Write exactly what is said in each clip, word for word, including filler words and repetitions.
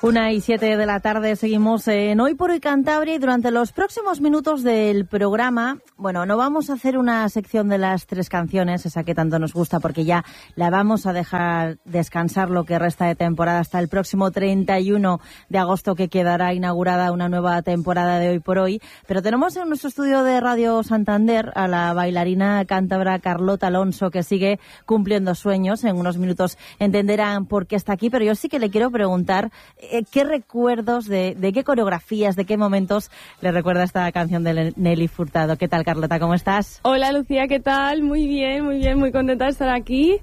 Una y siete de la tarde, seguimos en Hoy por Hoy Cantabria y durante los próximos minutos del programa, bueno, no vamos a hacer una sección de las tres canciones, esa que tanto nos gusta, porque ya la vamos a dejar descansar lo que resta de temporada hasta el próximo treinta y uno de agosto, que quedará inaugurada una nueva temporada de Hoy por Hoy. Pero tenemos en nuestro estudio de Radio Santander a la bailarina cántabra Carlota Alonso, que sigue cumpliendo sueños. En unos minutos entenderán por qué está aquí, pero yo sí que le quiero preguntar ¿qué recuerdos, de, de qué coreografías, de qué momentos le recuerda esta canción de Nelly Furtado? ¿Qué tal, Carlota? ¿Cómo estás? Hola, Lucía, ¿qué tal? Muy bien, muy bien, muy contenta de estar aquí.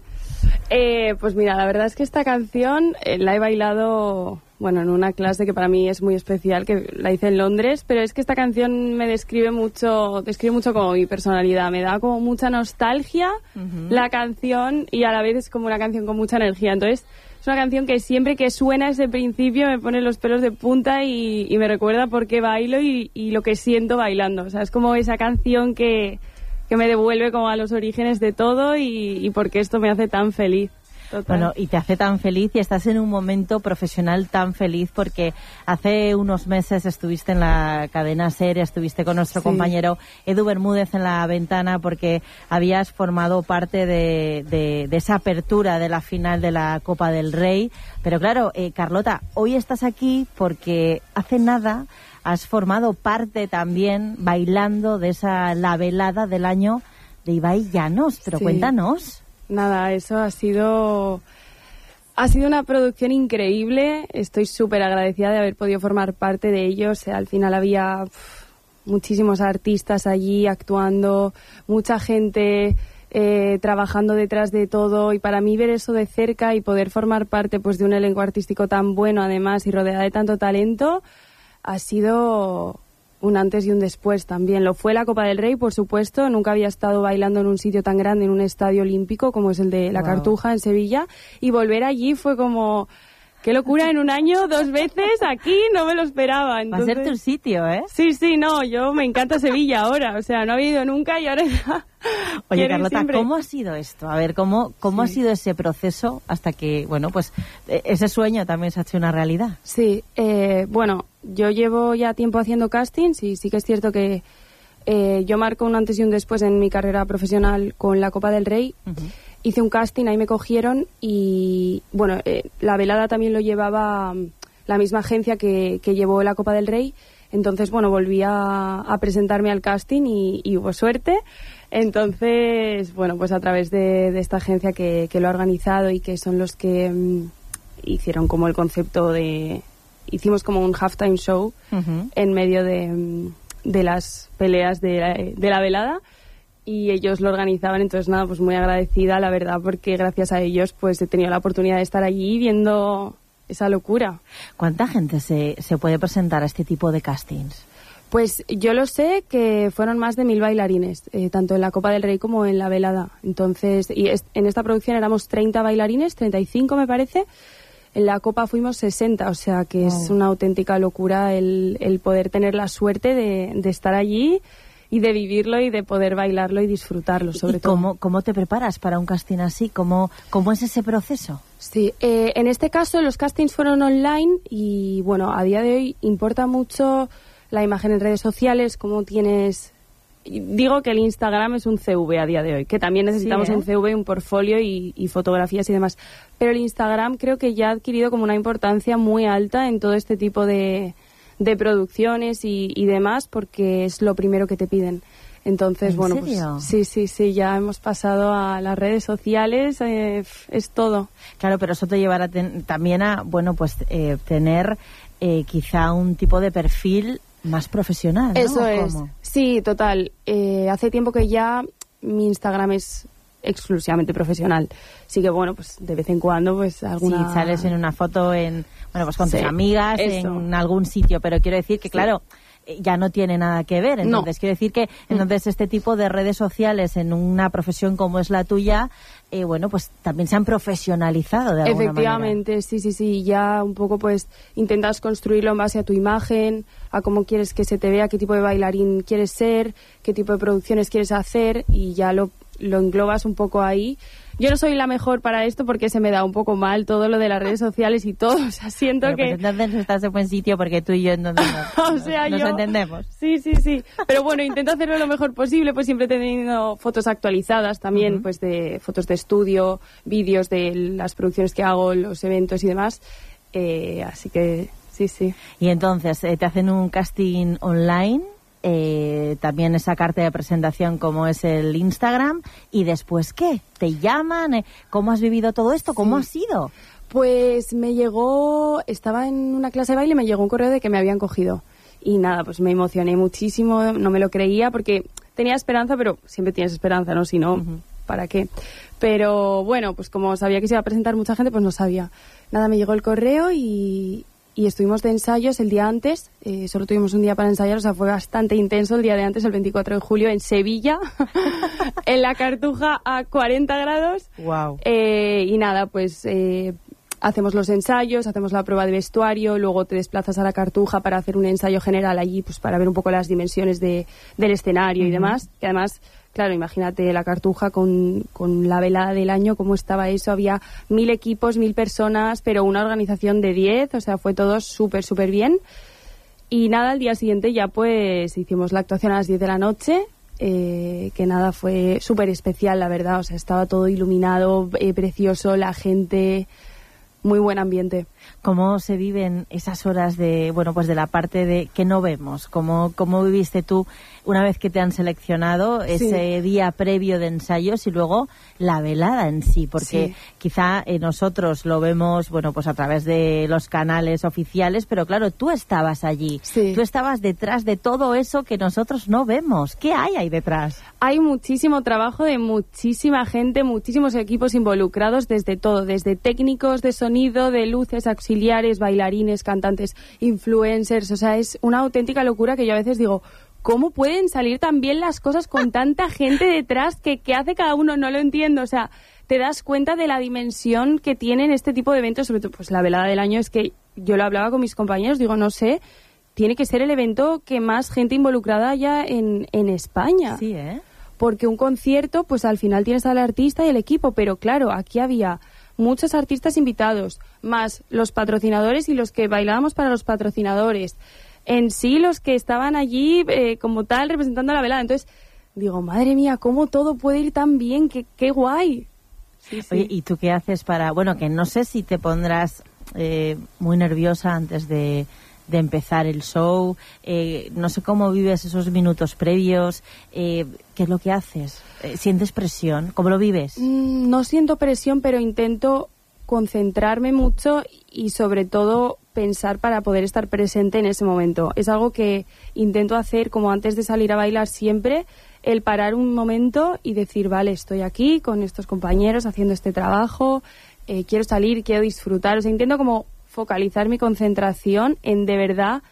Eh, pues mira, la verdad es que esta canción eh, la he bailado, bueno, en una clase que para mí es muy especial, que la hice en Londres, pero es que esta canción me describe mucho, describe mucho como mi personalidad, me da como mucha nostalgia uh-huh. la canción, y a la vez es como una canción con mucha energía. Entonces es una canción que siempre que suena ese principio me pone los pelos de punta y, y me recuerda por qué bailo y, y lo que siento bailando. O sea, es como esa canción que, que me devuelve como a los orígenes de todo y, y por qué esto me hace tan feliz. Total. Bueno, y te hace tan feliz y estás en un momento profesional tan feliz, porque hace unos meses estuviste en la cadena SER, estuviste con nuestro sí. compañero Edu Bermúdez en La Ventana, porque habías formado parte de, de, de esa apertura de la final de la Copa del Rey. Pero claro, eh, Carlota, hoy estás aquí porque hace nada has formado parte también bailando de esa la velada del año de Ibai Llanos. Pero sí. cuéntanos. Nada, eso ha sido ha sido una producción increíble. Estoy súper agradecida de haber podido formar parte de ello. O sea, al final había uf, muchísimos artistas allí actuando, mucha gente eh, trabajando detrás de todo, y para mí ver eso de cerca y poder formar parte pues de un elenco artístico tan bueno además y rodeada de tanto talento ha sido un antes y un después también. Lo fue la Copa del Rey, por supuesto. Nunca había estado bailando en un sitio tan grande, en un estadio olímpico como es el de La wow. Cartuja en Sevilla, y volver allí fue como qué locura, en un año, dos veces aquí, no me lo esperaba. Entonces, va a ser tu sitio, ¿eh? Sí, sí, no, yo me encanta Sevilla ahora, o sea, no había ido nunca y ahora ya. Oye, Carlota, siempre. ¿Cómo ha sido esto? A ver, ¿cómo, cómo sí. ha sido ese proceso hasta que, bueno, pues ese sueño también se ha hecho una realidad? Sí, eh, bueno, yo llevo ya tiempo haciendo castings y sí que es cierto que eh, yo marco un antes y un después en mi carrera profesional con la Copa del Rey. Uh-huh. Hice un casting, ahí me cogieron y, bueno, eh, la velada también lo llevaba la misma agencia que, que llevó la Copa del Rey. Entonces, bueno, volví a, a presentarme al casting y, y hubo suerte. Entonces, bueno, pues a través de, de esta agencia que, que lo ha organizado y que son los que um, hicieron como el concepto de... Hicimos como un halftime show uh-huh. en medio de, um, de las peleas de la, de la velada. Y ellos lo organizaban, entonces nada, pues muy agradecida, la verdad, porque gracias a ellos pues he tenido la oportunidad de estar allí viendo esa locura. ¿Cuánta gente se, se puede presentar a este tipo de castings? Pues yo lo sé que fueron más de mil bailarines, eh, tanto en la Copa del Rey como en la velada. Entonces, y es, en esta producción éramos treinta bailarines, treinta y cinco me parece. En la Copa fuimos sesenta, o sea que oh. es una auténtica locura el, el poder tener la suerte de, de estar allí y de vivirlo y de poder bailarlo y disfrutarlo, sobre ¿Y todo. Cómo, ¿Cómo te preparas para un casting así? ¿Cómo, cómo es ese proceso? Sí, eh, en este caso los castings fueron online y, bueno, a día de hoy importa mucho la imagen en redes sociales, cómo tienes... Digo que el Instagram es un C V a día de hoy, que también necesitamos sí, ¿eh? un C V, un portfolio y, y fotografías y demás. Pero el Instagram creo que ya ha adquirido como una importancia muy alta en todo este tipo de... de producciones y, y demás, porque es lo primero que te piden. Entonces, ¿En bueno, serio? pues sí, sí, sí, ya hemos pasado a las redes sociales, eh, es todo. Claro, pero eso te llevará ten, también a, bueno, pues eh, tener eh, quizá un tipo de perfil más profesional, ¿no? Eso es, sí, total. Eh, hace tiempo que ya mi Instagram es exclusivamente profesional. Sí que, bueno, pues de vez en cuando, pues alguna... Sí, sales en una foto en... Bueno, pues con sí, tus amigas, eso. En algún sitio, pero quiero decir que, sí. claro, ya no tiene nada que ver. Entonces, no. quiero decir que entonces este tipo de redes sociales en una profesión como es la tuya, eh, bueno, pues también se han profesionalizado de alguna Efectivamente, manera. sí, sí, sí. Ya un poco, pues, intentas construirlo en base a tu imagen, a cómo quieres que se te vea, qué tipo de bailarín quieres ser, qué tipo de producciones quieres hacer, y ya lo, lo englobas un poco ahí. Yo no soy la mejor para esto porque se me da un poco mal todo lo de las redes sociales y todo. O sea, siento Pero que... Pues entonces estás en buen sitio porque tú y yo no, no, o sea, nos yo... entendemos. Sí, sí, sí. Pero bueno, intento hacerlo lo mejor posible, pues siempre teniendo fotos actualizadas también, uh-huh. pues de fotos de estudio, vídeos de las producciones que hago, los eventos y demás. Eh, así que sí, sí. Y entonces, eh, te hacen un casting online... Eh, también esa carta de presentación como es el Instagram, y después ¿qué? ¿Te llaman? Eh, ¿Cómo has vivido todo esto? ¿Cómo sí. ha sido? Pues me llegó, estaba en una clase de baile y me llegó un correo de que me habían cogido y nada, pues me emocioné muchísimo, no me lo creía porque tenía esperanza, pero siempre tienes esperanza, ¿no? Si no, uh-huh. ¿para qué? Pero bueno, pues como sabía que se iba a presentar mucha gente, pues no sabía. Nada, me llegó el correo y... y estuvimos de ensayos el día antes, eh, solo tuvimos un día para ensayar, o sea, fue bastante intenso el día de antes, el veinticuatro de julio, en Sevilla, en la Cartuja a cuarenta grados. Wow. Eh, y nada, pues eh, hacemos los ensayos, hacemos la prueba de vestuario, luego te desplazas a la Cartuja para hacer un ensayo general allí, pues para ver un poco las dimensiones de, del escenario uh-huh. y demás, que además... Claro, imagínate la Cartuja con, con la velada del año, cómo estaba eso. Había mil equipos, mil personas, pero una organización de diez, o sea, fue todo súper, súper bien. Y nada, al día siguiente ya pues hicimos la actuación a las diez de la noche, eh, que nada, fue súper especial, la verdad. O sea, estaba todo iluminado, eh, precioso, la gente, muy buen ambiente. ¿Cómo se viven esas horas de, bueno, pues de la parte de que no vemos? ¿Cómo, cómo viviste tú una vez que te han seleccionado ese sí. día previo de ensayos y luego la velada en sí? Porque sí. quizá eh, nosotros lo vemos, bueno, pues a través de los canales oficiales, pero claro, tú estabas allí. Sí. Tú estabas detrás de todo eso que nosotros no vemos. ¿Qué hay ahí detrás? Hay muchísimo trabajo de muchísima gente, muchísimos equipos involucrados desde todo, desde técnicos de sonido, de luces, auxiliares, bailarines, cantantes, influencers. O sea, es una auténtica locura que yo a veces digo, ¿cómo pueden salir tan bien las cosas con tanta gente detrás? que, que hace cada uno? No lo entiendo. O sea, te das cuenta de la dimensión que tienen este tipo de eventos, sobre todo pues la velada del año. Es que yo lo hablaba con mis compañeros, digo, no sé, tiene que ser el evento que más gente involucrada haya en, en España. Sí, ¿eh? Porque un concierto, pues al final tienes al artista y el equipo, pero claro, aquí había muchos artistas invitados, más los patrocinadores y los que bailábamos para los patrocinadores, en sí los que estaban allí eh, como tal representando la velada. Entonces digo, madre mía, cómo todo puede ir tan bien, qué, qué guay. Sí, sí. Oye, ¿y tú qué haces para, bueno, que no sé si te pondrás eh, muy nerviosa antes de, de empezar el show, eh, no sé cómo vives esos minutos previos, eh, ¿qué es lo que haces? ¿Sientes presión? ¿Cómo lo vives? No siento presión, pero intento concentrarme mucho y sobre todo pensar para poder estar presente en ese momento. Es algo que intento hacer como antes de salir a bailar siempre, el parar un momento y decir, vale, estoy aquí con estos compañeros haciendo este trabajo, eh, quiero salir, quiero disfrutar. O sea, intento como focalizar mi concentración en de verdad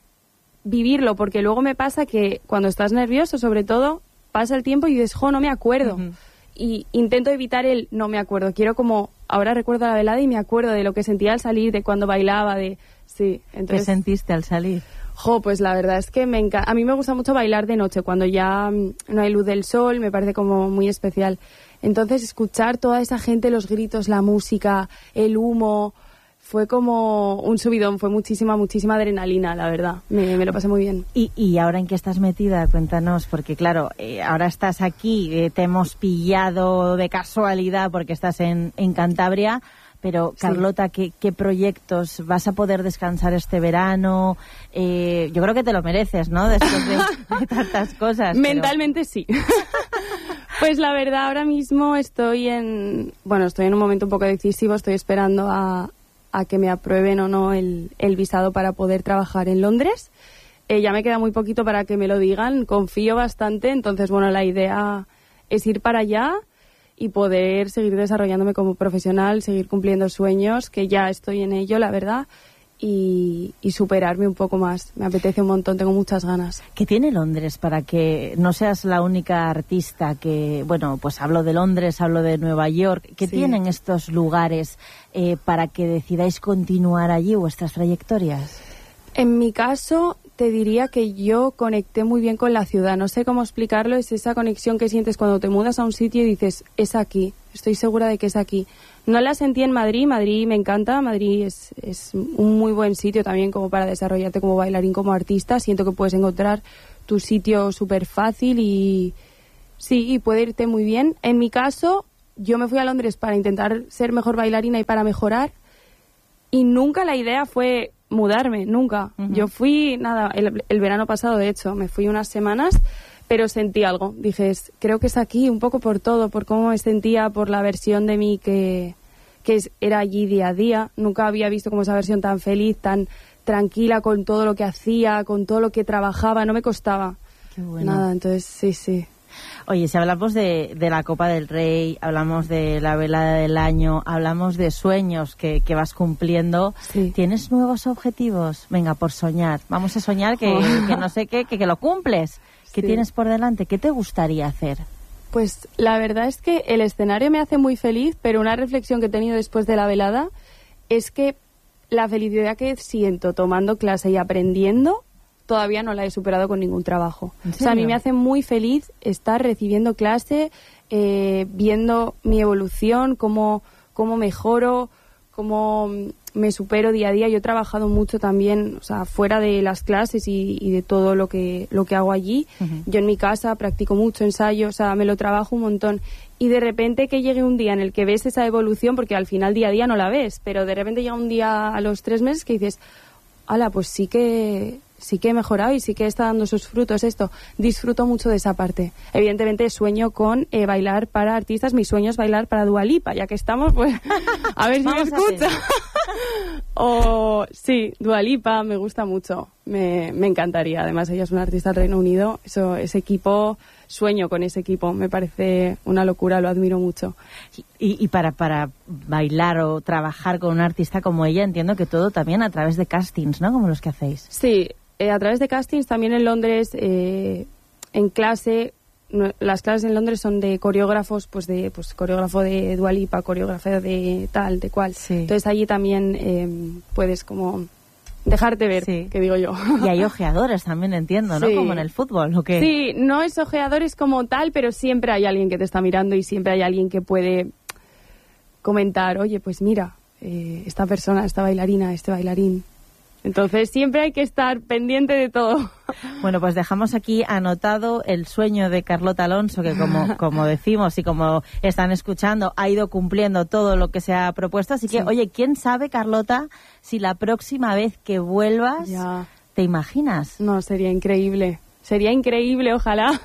vivirlo, porque luego me pasa que cuando estás nervioso, sobre todo, pasa el tiempo y dices, jo, no me acuerdo. Uh-huh. Y intento evitar el no me acuerdo. Quiero como, ahora recuerdo la velada y me acuerdo de lo que sentía al salir, de cuando bailaba, de... Sí, entonces... ¿Qué sentiste al salir? Jo, pues la verdad es que me encanta. A mí me gusta mucho bailar de noche, cuando ya no hay luz del sol, me parece como muy especial. Entonces, escuchar toda esa gente, los gritos, la música, el humo... Fue como un subidón, fue muchísima, muchísima adrenalina, la verdad. Me, me lo pasé muy bien. ¿Y, y ahora en qué estás metida? Cuéntanos, porque claro, eh, ahora estás aquí, eh, te hemos pillado de casualidad porque estás en, en Cantabria, pero Carlota, sí. ¿qué, ¿qué proyectos? ¿Vas a poder descansar este verano? Eh, yo creo que te lo mereces, ¿no? Después de, de tantas cosas. Mentalmente pero... sí. Pues la verdad, ahora mismo estoy en... Bueno, estoy en un momento un poco decisivo, estoy esperando a... a que me aprueben o no el, el visado para poder trabajar en Londres. Eh, ya me queda muy poquito para que me lo digan, confío bastante, entonces bueno, la idea es ir para allá y poder seguir desarrollándome como profesional, seguir cumpliendo sueños, que ya estoy en ello, la verdad, y, y superarme un poco más. Me apetece un montón, tengo muchas ganas. ¿Qué tiene Londres para que no seas la única artista que, bueno, pues hablo de Londres, hablo de Nueva York, ¿qué sí. tienen estos lugares eh, para que decidáis continuar allí vuestras trayectorias? En mi caso, te diría que yo conecté muy bien con la ciudad. No sé cómo explicarlo, es esa conexión que sientes cuando te mudas a un sitio y dices, es aquí, estoy segura de que es aquí. No la sentí en Madrid, Madrid me encanta, Madrid es, es un muy buen sitio también como para desarrollarte como bailarín, como artista. Siento que puedes encontrar tu sitio súper fácil y sí, y puede irte muy bien. En mi caso, yo me fui a Londres para intentar ser mejor bailarina y para mejorar, y nunca la idea fue mudarme, nunca. Uh-huh. Yo fui, nada, el, el verano pasado, de hecho, me fui unas semanas, pero sentí algo. Dije, es, creo que es aquí, un poco por todo, por cómo me sentía, por la versión de mí que, que es, era allí día a día. Nunca había visto como esa versión tan feliz, tan tranquila con todo lo que hacía, con todo lo que trabajaba, no me costaba. Qué bueno. Nada, entonces, sí, sí. Oye, si hablamos de, de la Copa del Rey, hablamos de la velada del año, hablamos de sueños que, que vas cumpliendo, sí. ¿Tienes nuevos objetivos? Venga, por soñar. Vamos a soñar que, oh. que no sé qué, que, que lo cumples. ¿Qué sí. tienes por delante? ¿Qué te gustaría hacer? Pues la verdad es que el escenario me hace muy feliz, pero una reflexión que he tenido después de la velada es que la felicidad que siento tomando clase y aprendiendo todavía no la he superado con ningún trabajo. O sea, a mí me hace muy feliz estar recibiendo clase, eh, viendo mi evolución, cómo, cómo mejoro, cómo me supero día a día. Yo he trabajado mucho también, o sea, fuera de las clases y, y de todo lo que, lo que hago allí. Uh-huh. Yo en mi casa practico mucho ensayo, o sea, me lo trabajo un montón. Y de repente que llegue un día en el que ves esa evolución, porque al final día a día no la ves, pero de repente llega un día a los tres meses que dices, ala, pues sí que... sí que he mejorado y sí que está dando sus frutos esto. Disfruto mucho de esa parte. Evidentemente sueño con eh, bailar para artistas. Mi sueño es bailar para Dua Lipa, ya que estamos, pues a ver si me escucha. O sí, Dua Lipa me gusta mucho. Me, me encantaría. Además ella es una artista del Reino Unido. Eso, ese equipo, sueño con ese equipo. Me parece una locura, lo admiro mucho. Y, y para, para bailar o trabajar con una artista como ella, entiendo que todo también a través de castings, ¿no? Como los que hacéis. Sí. Eh, a través de castings, también en Londres, eh, en clase, no, las clases en Londres son de coreógrafos, pues de pues coreógrafo de Dua Lipa, coreógrafo de tal, de cual. Sí. Entonces allí también eh, puedes como dejarte ver, sí. que digo yo. Y hay ojeadores también, entiendo, ¿no? Sí. Como en el fútbol, ¿o qué? Sí, no es ojeadores como tal, pero siempre hay alguien que te está mirando y siempre hay alguien que puede comentar, oye, pues mira, eh, esta persona, esta bailarina, este bailarín. Entonces siempre hay que estar pendiente de todo. Bueno, pues dejamos aquí anotado el sueño de Carlota Alonso, que como, como decimos y como están escuchando, ha ido cumpliendo todo lo que se ha propuesto. Así que, sí. Oye, ¿quién sabe, Carlota, si la próxima vez que vuelvas, ya. ¿Te imaginas? No, sería increíble. Sería increíble, ojalá.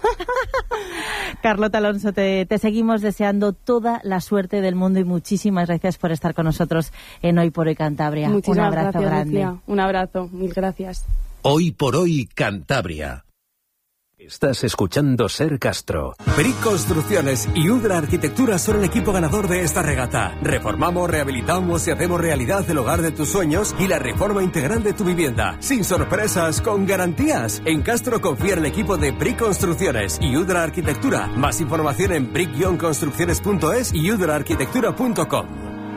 Carlota Alonso, te, te seguimos deseando toda la suerte del mundo y muchísimas gracias por estar con nosotros en Hoy por Hoy Cantabria. Muchísimas Un abrazo gracias, grande. Lucía. Un abrazo, mil gracias. Hoy por Hoy Cantabria. Estás escuchando Ser Castro. Brick Construcciones y Udra Arquitectura son el equipo ganador de esta regata. Reformamos, rehabilitamos y hacemos realidad el hogar de tus sueños y la reforma integral de tu vivienda. Sin sorpresas, con garantías. En Castro confía en el equipo de Brick Construcciones y Udra Arquitectura. Más información en brick construcciones punto es y udra arquitectura punto com.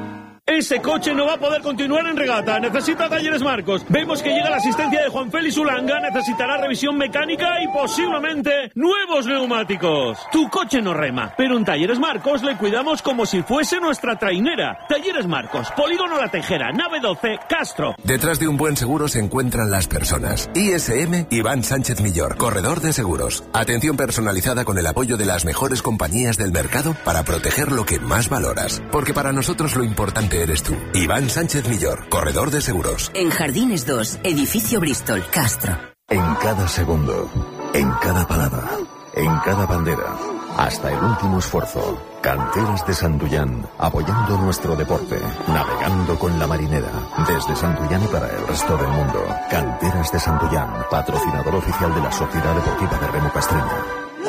Ese coche no va a poder continuar en regata. Necesita Talleres Marcos. Vemos que llega la asistencia de Juan Félix Ulanga. Necesitará revisión mecánica y posiblemente nuevos neumáticos. Tu coche no rema, pero en Talleres Marcos le cuidamos como si fuese nuestra trainera. Talleres Marcos, Polígono La Tejera, nave doce, Castro. Detrás de un buen seguro se encuentran las personas. I S M Iván Sánchez Millor, corredor de seguros. Atención personalizada con el apoyo de las mejores compañías del mercado para proteger lo que más valoras. Porque para nosotros lo importante eres tú. Iván Sánchez Millor, corredor de seguros. En Jardines dos, edificio Bristol, Castro. En cada segundo, en cada palabra, en cada bandera, hasta el último esfuerzo. Canteras de Santullán, apoyando nuestro deporte, navegando con la marinera, desde Santullán y para el resto del mundo. Canteras de Santullán, patrocinador oficial de la Sociedad Deportiva de Remo Castreña.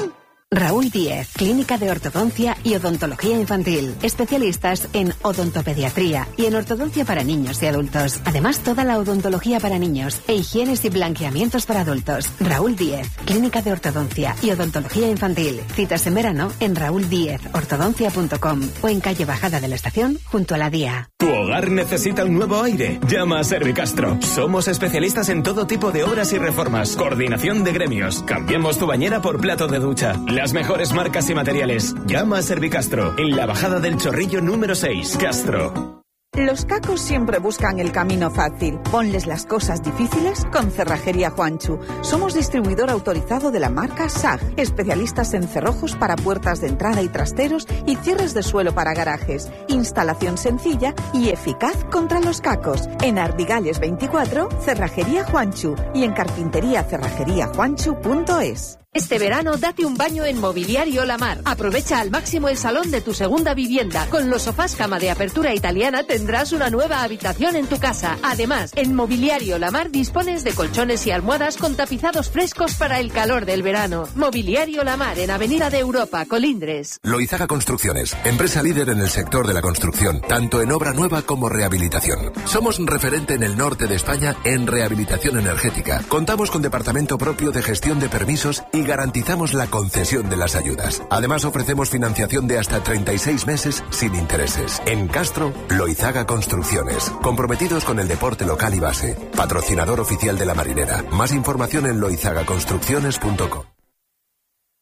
Raúl Díez, Clínica de Ortodoncia y Odontología Infantil. Especialistas en odontopediatría y en ortodoncia para niños y adultos. Además, toda la odontología para niños e higienes y blanqueamientos para adultos. Raúl Díez, Clínica de Ortodoncia y Odontología Infantil. Citas en verano en raúl diez ortodoncia punto com o en calle Bajada de la Estación, junto a la Día. ¿Tu hogar necesita un nuevo aire? Llama a Servicastro. Somos especialistas en todo tipo de obras y reformas. Coordinación de gremios. Cambiemos tu bañera por plato de ducha. Las mejores marcas y materiales. Llama a Servicastro, en la Bajada del Chorrillo número seis, Castro. Los cacos siempre buscan el camino fácil. Ponles las cosas difíciles con Cerrajería Juanchu. Somos distribuidor autorizado de la marca S A G, especialistas en cerrojos para puertas de entrada y trasteros y cierres de suelo para garajes. Instalación sencilla y eficaz contra los cacos. En Ardigales veinticuatro, Cerrajería Juanchu, y en carpintería cerrajería juanchu punto es. Este verano date un baño en Mobiliario La Mar. Aprovecha al máximo el salón de tu segunda vivienda. Con los sofás cama de apertura italiana tendrás una nueva habitación en tu casa. Además, en Mobiliario La Mar dispones de colchones y almohadas con tapizados frescos para el calor del verano. Mobiliario La Mar, en Avenida de Europa, Colindres. Loizaga Construcciones, empresa líder en el sector de la construcción, tanto en obra nueva como rehabilitación. Somos referente en el norte de España en rehabilitación energética. Contamos con departamento propio de gestión de permisos y garantizamos la concesión de las ayudas. Además, ofrecemos financiación de hasta treinta y seis meses sin intereses. En Castro, Loizaga Construcciones. Comprometidos con el deporte local y base. Patrocinador oficial de la Marinera. Más información en loizaga construcciones punto com.